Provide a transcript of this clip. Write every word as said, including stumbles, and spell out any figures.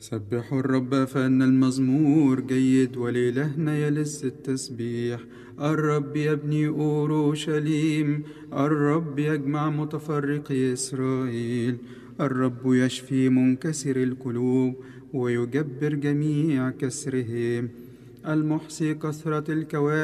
سبحوا الرب فإن المزمور جيد، ولإلهنا يلذ التسبيح. الرب يبني أورشليم، الرب يجمع متفرقي إسرائيل. الرب يشفي منكسر القلوب ويجبر جميع كسرهم. المحصي كثرة الكواكب